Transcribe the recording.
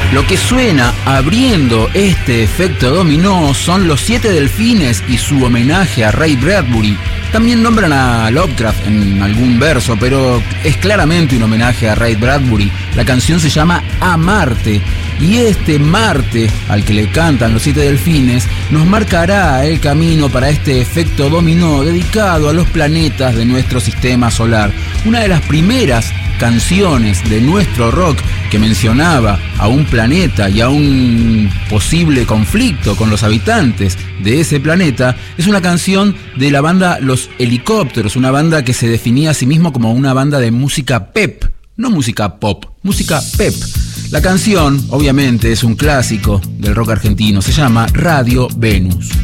Lo que suena abriendo este efecto dominó son Los Siete Delfines y su homenaje a Ray Bradbury. También nombran a Lovecraft en algún verso, pero es claramente un homenaje a Ray Bradbury. La canción se llama A Marte, y este Marte al que le cantan Los Siete Delfines nos marcará el camino para este efecto dominó dedicado a los planetas de nuestro sistema solar. Una de las primeras canciones de nuestro rock que mencionaba a un planeta y a un posible conflicto con los habitantes de ese planeta es una canción de la banda Los Helicópteros, una banda que se definía a sí mismo como una banda de música pep, no música pop, música pep. La canción, obviamente, es un clásico del rock argentino, se llama Radio Venus.